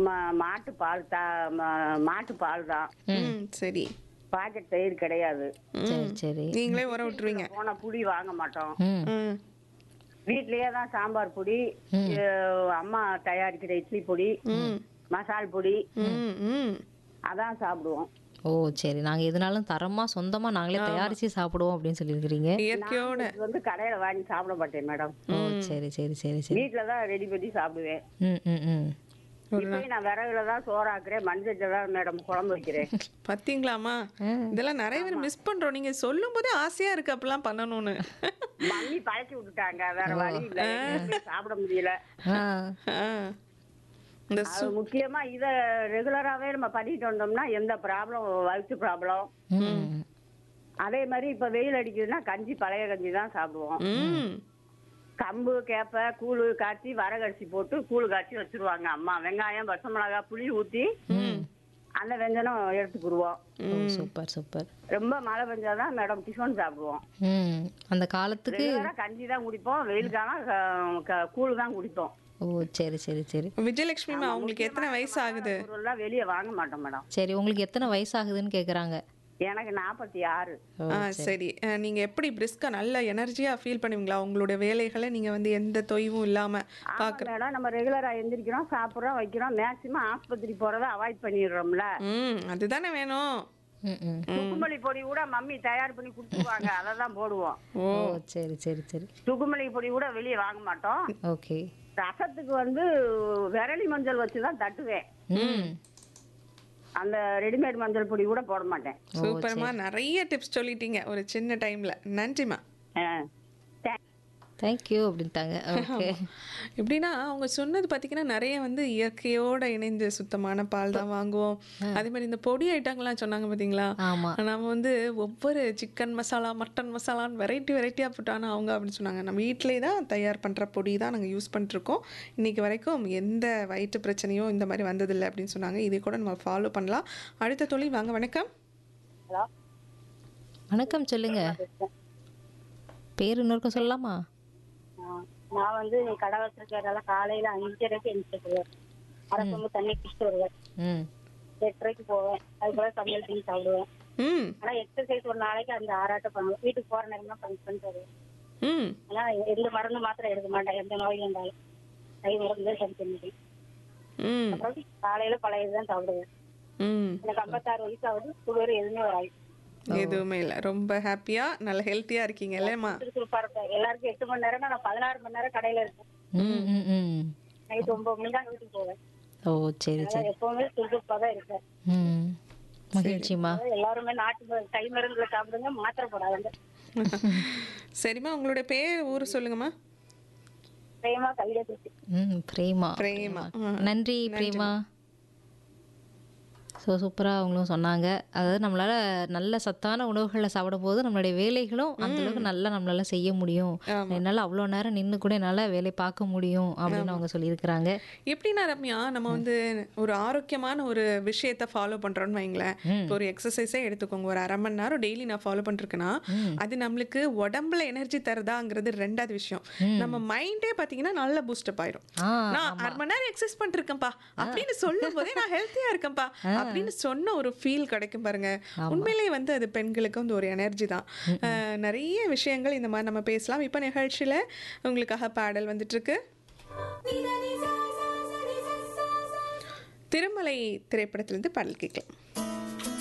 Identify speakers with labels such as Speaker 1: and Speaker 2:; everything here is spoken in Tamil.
Speaker 1: மாட்டு பால் மாட்டு பால் தான்.
Speaker 2: சரி.
Speaker 1: பாக்கெட் தயிர் கிடையாது.
Speaker 3: சரி சரி.
Speaker 2: நீங்களே உரம் விட்டுருவீங்க.
Speaker 1: போன புளி வாங்க மாட்டோம்.
Speaker 2: ம்.
Speaker 1: வீட்லயே தான் சாம்பார் பொடி, அம்மா தயாரிக்கிற இட்லி பொடி, மசால் பொடி, அதான் சாப்பிடுவோம்.
Speaker 3: ஓ சரி. நாங்க எதுனாலும் தரமா சொந்தமா நாங்களே தயாரிச்சு சாப்பிடுவோம் அப்படின்னு சொல்லியிருக்கிறீங்க.
Speaker 2: இயற்கையோட.
Speaker 1: கடையில வாங்கி சாப்பிட மாட்டேன் மேடம்.
Speaker 3: ஓ சரி சரி சரி சரி.
Speaker 1: வீட்டுல தான் ரெடி பண்ணி சாப்பிடுவேன்.
Speaker 3: ம் ம் ம்.
Speaker 1: இப்பயும் நான் விறகுல தான் சோறாக்குறேன், மஞ்சள் தான் மேடம் குழம்பு வைக்கிறேன்.
Speaker 2: பாத்தீங்களாமா, இதெல்லாம் நிறைய பேர் மிஸ் பண்றோம். நீங்க சொல்லும் போதே ஆசையா இருக்கு அப்பெல்லாம் பண்ணணும்னு.
Speaker 1: மம்மி பழக்கி விட்டுட்டாங்க, வேற வழி இல்ல, சாப்பிட முடியல. அது முக்கியமா இத ரெகுலராவே நம்ம பண்ணிட்டு வந்தோம்னா எந்த ப்ராப்ளம், வயிற்று ப்ராப்ளம். அதே மாதிரி இப்ப வெயில் அடிக்குதுன்னா கஞ்சி, பழைய கஞ்சி தான் சாப்பிடுவோம். கம்பு கேப்ப கூழு காய்ச்சி வரகரிசி போட்டு கூழு காய்ச்சி வச்சிருவாங்க அம்மா. வெங்காயம், பச்சை மிளகாய், புளி ஊத்தி அந்த வெஞ்சனம் எடுத்துக்குருவோம்.
Speaker 3: Super super.
Speaker 1: ரொம்ப மழை பெஞ்சாதான் மேடம் டிஃபன் சாப்பிடுவோம்.
Speaker 3: அந்த காலத்துக்கு
Speaker 1: கஞ்சி தான் குடிப்போம், வெயில் காலம் கூழு தான் குடிப்போம்.
Speaker 3: ஓ சரி சரி சரி.
Speaker 2: விஜயலட்சுமிமா, உங்களுக்கு எத்தனை வயசு ஆகுது?
Speaker 1: வெளியே வாங்க மாட்டோம் மேடம்.
Speaker 3: சரி, உங்களுக்கு எத்தனை வயசு ஆகுதுன்னு கேக்குறாங்க.
Speaker 1: எனக்கு 46.
Speaker 2: சரி. நீங்க எப்படி பிரிஸ்கா நல்ல எனர்ஜியா ஃபீல் பண்ணுவீங்களா உங்களுடைய வேலைகளை? நீங்க வந்து எந்த தொய்வும் இல்லாம பாக்குற
Speaker 1: மேடம். நம்ம ரெகுலரா எந்திரிக்கிறோம், சாப்பிடுறோம், வைக்கிறோம். மேக்சிமம் ஆஸ்பத்திரி போறதை அவாய்ட் பண்ணிடுறோம்ல.
Speaker 2: அதுதானே வேணும்.
Speaker 1: சுக்குமல்லி பொடி கூட மம்மி தயார் பண்ணி கொடுத்துருவாங்க, அதை தான் போடுவோம்.
Speaker 3: ஓ சரி சரி சரி.
Speaker 1: சுக்குமல்லி பொடி கூட வெளியே வாங்க மாட்டோம்.
Speaker 3: ஓகே.
Speaker 1: ரசத்துக்கு வந்து விரலி மஞ்சள் வச்சுதான் தட்டுவேன். அந்த ரெடிமேட் மஞ்சள் பொடி கூட போட மாட்டேன்.
Speaker 2: சூப்பர்மா, நிறைய டிப்ஸ் சொல்லிட்டீங்க ஒரு சின்ன டைம்ல. நன்றிமா.
Speaker 3: தேங்க்யூ அப்படின்ட்டாங்க. ஓகே.
Speaker 2: எப்படின்னா அவங்க சொன்னது பார்த்தீங்கன்னா நிறைய வந்து இயற்கையோட இணைந்து சுத்தமான பால் தான் வாங்குவோம். அதே மாதிரி இந்த பொடி ஐட்டங்கள்லாம் சொன்னாங்க பார்த்தீங்களா. நம்ம வந்து ஒவ்வொரு சிக்கன் மசாலா, மட்டன் மசாலான்னு வெரைட்டியாக போட்டானா அவங்க அப்படின்னு சொன்னாங்க. நம்ம வீட்டிலே தான் தயார் பண்ணுற பொடி தான் நாங்கள் யூஸ் பண்ணிட்டுருக்கோம். இன்றைக்கி வரைக்கும் எந்த வயிற்று பிரச்சனையும் இந்த மாதிரி வந்ததில்லை அப்படின்னு சொன்னாங்க. இதை கூட நம்ம ஃபாலோ பண்ணலாம். அடுத்த தொழில் வாங்க. வணக்கம்.
Speaker 3: வணக்கம், சொல்லுங்க. பேர் இன்னொருக்க சொல்லலாமா?
Speaker 1: நான் வந்து கடை வச்சிருக்கிறதால காலையில 5:30க்கு எழுந்திருவேன். அரை சொம்பு தண்ணி குடிச்சிட்டு வருவேன். 8:30க்கு போவேன். அதுக்குள்ள சமையல் பண்ணி சாப்பிடுவேன். ஆனா எக்ஸசைஸ் ஒரு நாளைக்கு அந்த 6 ஆட்டம் பண்ணுவேன். வீட்டுக்கு போற நேரம் தான் பண்ணிட்டு வருவேன். ஆனா எந்த மருந்து மாத்திரம் எடுக்க மாட்டேன். எந்த நோயும் இருந்தாலும் கை மருந்து சரி பண்ணிட்டேன். அப்புறம் காலையில பழையதுதான் சாப்பிடுவேன். எனக்கு 56 வயசு ஆகுது. சுகர் எதுவுமே வராது.
Speaker 2: எதுவுமே இல்ல. ரொம்ப ஹாப்பியா நல்ல ஹெல்த்தியா இருக்கீங்க இல்லையம்மா?
Speaker 1: எல்லாருக்கும் 8 மணி நேரம், நான் 16 மணி நேரம் கடையில இருக்கேன். நைட் 9 மணி தான் வீட்டுக்கு போவேன்.
Speaker 3: ஓ சரி சரி.
Speaker 1: எப்பவுமே சுறுசுறுப்பா தான் இருக்கேன்.
Speaker 3: மகிழ்ச்சிமா.
Speaker 1: எல்லாருமே நாட்டு கை மருந்துல சாப்பிடுங்க, மாத்திரை போடாதுங்க.
Speaker 2: சரிம்மா, உங்களுடைய பேர், ஊரு சொல்லுங்கம்மா.
Speaker 1: பிரேமா, கையில
Speaker 3: பிரேமா.
Speaker 2: பிரேமா.
Speaker 3: நன்றி பிரேமா. ஸோ சூப்பராக அவங்களும் சொன்னாங்க. அதாவது நம்மளால் நல்ல சத்தான உணவுகளை சாப்பிடும்போது நம்மளுடைய வேலைகளும் அந்தளவுக்கு நல்லா நம்மளால் செய்ய முடியும். என்னால் அவ்வளோ நேரம் நின்று கூட என்னால் வேலை பார்க்க முடியும் அப்படின்னு அவங்க சொல்லியிருக்கிறாங்க.
Speaker 2: எப்படின்னா ரம்யா, நம்ம வந்து ஒரு ஆரோக்கியமான ஒரு விஷயத்தை ஃபாலோ பண்ணுறோன்னு வைங்களேன். இப்போ ஒரு எக்ஸசைஸே எடுத்துக்கோங்க. ஒரு 1/2 மணி நேரம் டெய்லி நான் ஃபாலோ பண்ணிருக்கேன்னா அது நம்மளுக்கு உடம்புல எனர்ஜி தருதாங்கிறது 2வது விஷயம். நம்ம மைண்டே பார்த்தீங்கன்னா நல்ல பூஸ்டப் ஆயிரும். நான் 1/2 மணி நேரம் எக்ஸசைஸ் பண்ணிருக்கேன்ப்பா அப்படின்னு சொல்லும் போதே நான் ஹெல்த்தியா இருக்கேன்ப்பா அப்படின்னு சொன்ன ஒரு ஃபீல் கிடைக்கும் பாருங்க. உண்மையிலேயே வந்து அது பெண்களுக்கு வந்து ஒரு எனர்ஜி தான். நிறைய விஷயங்கள் இந்த மாதிரி நம்ம பேசலாம். இப்போ நிகழ்ச்சியில உங்களுக்காக பாடல் வந்துட்டு இருக்கு. திருமலை திரைப்படத்திலிருந்து பாடல் கேட்கலாம்.